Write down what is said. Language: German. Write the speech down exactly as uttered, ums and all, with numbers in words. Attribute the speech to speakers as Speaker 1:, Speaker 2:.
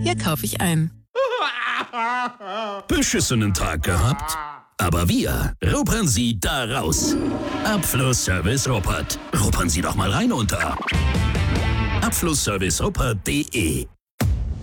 Speaker 1: Hier kaufe ich ein.
Speaker 2: Beschissenen Tag gehabt? Aber wir ruppern Sie da raus. Abflussservice Ruppert. Ruppern Sie doch mal rein unter abflussservice ruppert punkt de.